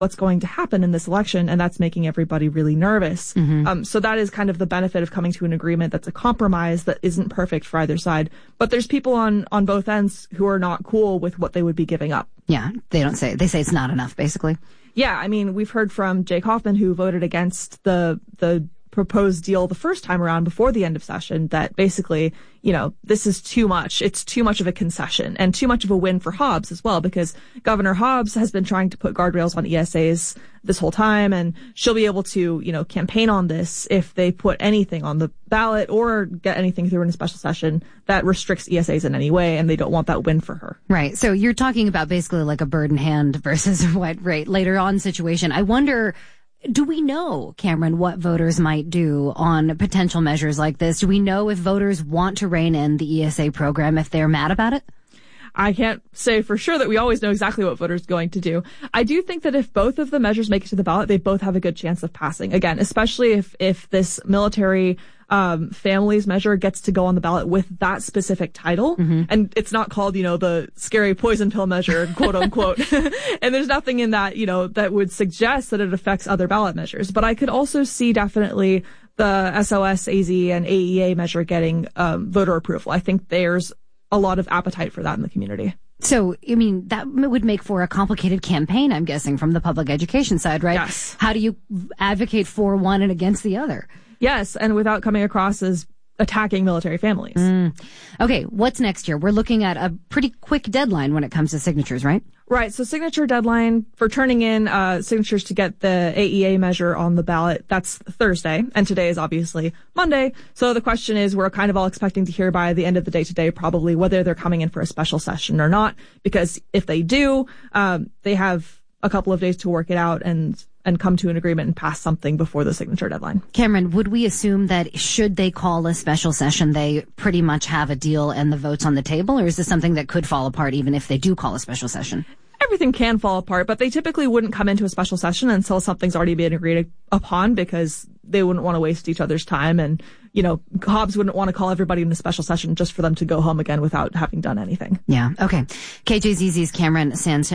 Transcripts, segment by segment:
what's going to happen in this election, and that's making everybody really nervous. So that is kind of the benefit of coming to an agreement that's a compromise that isn't perfect for either side. But there's people on both ends who are not cool with what they would be giving up. Yeah, they say it's not enough, basically. Yeah, I mean, we've heard from Jake Hoffman, who voted against the proposed deal the first time around before the end of session, that basically, this is too much. It's too much of a concession and too much of a win for Hobbs as well, because Governor Hobbs has been trying to put guardrails on ESAs this whole time, and she'll be able to, campaign on this if they put anything on the ballot or get anything through in a special session that restricts ESAs in any way, and they don't want that win for her. Right. So you're talking about basically like a bird in hand versus what, right, later on situation. I wonder, do we know, Cameron, what voters might do on potential measures like this? Do we know if voters want to rein in the ESA program if they're mad about it? I can't say for sure that we always know exactly what voters are going to do. I do think that if both of the measures make it to the ballot, they both have a good chance of passing. Again, especially if this military families measure gets to go on the ballot with that specific title. And it's not called, the scary poison pill measure, quote unquote. And there's nothing in that, that would suggest that it affects other ballot measures. But I could also see definitely the SOS, AZ, and AEA measure getting voter approval. I think there's a lot of appetite for that in the community. So, that would make for a complicated campaign, I'm guessing, from the public education side, right? Yes. How do you advocate for one and against the other? Yes, and without coming across as attacking military families. Okay, what's next year? We're looking at a pretty quick deadline when it comes to signatures, right? Right, so signature deadline for turning in signatures to get the AEA measure on the ballot, that's Thursday, and today is obviously Monday. So the question is, we're kind of all expecting to hear by the end of the day today probably whether they're coming in for a special session or not, because if they do, they have a couple of days to work it out and come to an agreement and pass something before the signature deadline. Cameron, would we assume that should they call a special session, they pretty much have a deal and the votes on the table, or is this something that could fall apart even if they do call a special session? Everything can fall apart, but they typically wouldn't come into a special session until something's already been agreed upon, because they wouldn't want to waste each other's time. And, Hobbs wouldn't want to call everybody in a special session just for them to go home again without having done anything. Yeah. Okay. KJZZ's Cameron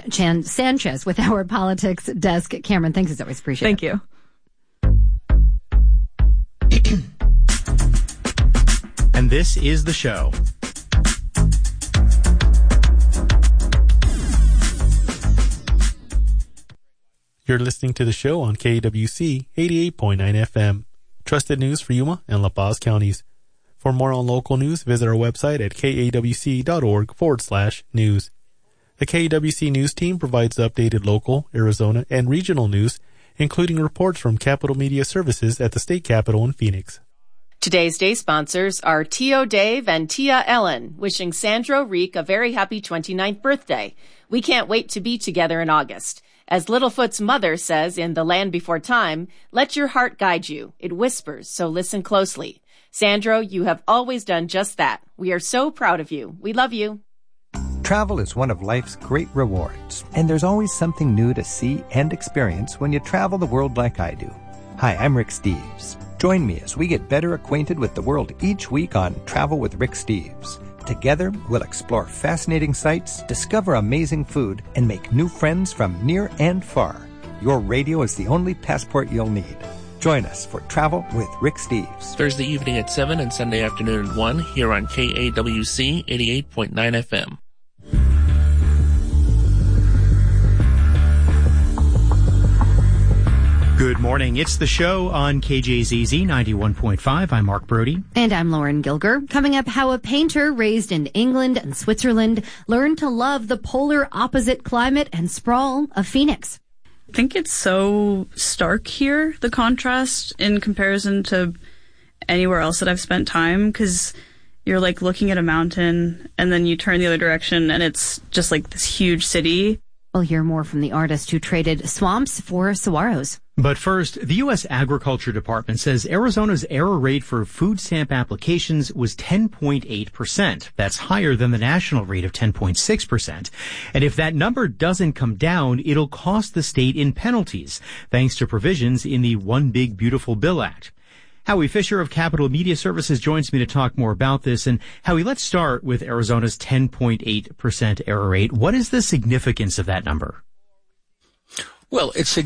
Sanchez with our politics desk. Cameron, thanks as always. Appreciate it. Thank you. And this is the show. You're listening to the show on KWC 88.9 FM. Trusted news for Yuma and La Paz counties. For more on local news, visit our website at kawc.org/news. The KWC News team provides updated local, Arizona, and regional news, including reports from Capital Media Services at the state capitol in Phoenix. Today's day sponsors are Tio Dave and Tia Ellen, wishing Sandro Reek a very happy 29th birthday. We can't wait to be together in August. As Littlefoot's mother says in The Land Before Time, let your heart guide you. It whispers, so listen closely. Sandro, you have always done just that. We are so proud of you. We love you. Travel is one of life's great rewards, and there's always something new to see and experience when you travel the world like I do. Hi, I'm Rick Steves. Join me as we get better acquainted with the world each week on Travel with Rick Steves. Together, we'll explore fascinating sights, discover amazing food, and make new friends from near and far. Your radio is the only passport you'll need. Join us for Travel with Rick Steves. Thursday evening at 7 and Sunday afternoon at 1 here on KAWC 88.9 FM. Good morning. It's the show on KJZZ 91.5. I'm Mark Brody. And I'm Lauren Gilger. Coming up, how a painter raised in England and Switzerland learned to love the polar opposite climate and sprawl of Phoenix. I think it's so stark here, the contrast in comparison to anywhere else that I've spent time, because you're like looking at a mountain and then you turn the other direction and it's just like this huge city. We'll hear more from the artist who traded swamps for saguaros. But first, the U.S. Agriculture Department says Arizona's error rate for food stamp applications was 10.8%. That's higher than the national rate of 10.6%. And if that number doesn't come down, it'll cost the state in penalties, thanks to provisions in the One Big Beautiful Bill Act. Howie Fisher of Capital Media Services joins me to talk more about this. And Howie, let's start with Arizona's 10.8% error rate. What is the significance of that number? Well, it's